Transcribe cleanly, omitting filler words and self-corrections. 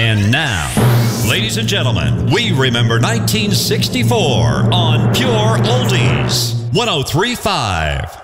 And now, ladies and gentlemen, we remember 1964 on Pure Oldies 103.5.